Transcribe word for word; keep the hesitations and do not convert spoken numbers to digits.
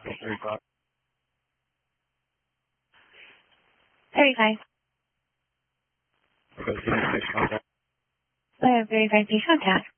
thirty-five. thirty-five. Okay, can you make contact? Uh, thirty-five, please contact.